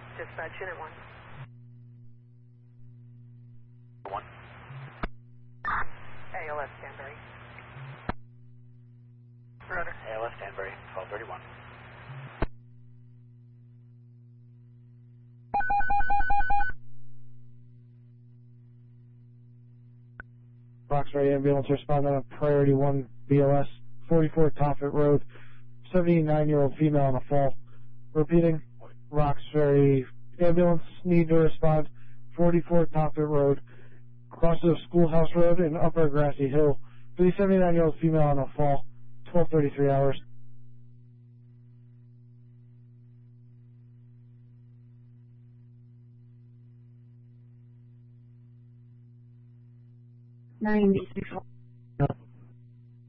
Dispatch unit 1. 1. ALS Danbury. Rotor. ALS Danbury, 1231. Roxbury ambulance responding on priority 1 BLS, 44 Toffet Road, 79-year-old female on a fall. Repeating, Roxbury ambulance need to respond, 44 Toffet Road, crosses of Schoolhouse Road and Upper Grassy Hill, for the 79-year-old female on a fall, 12:33 hours. $96.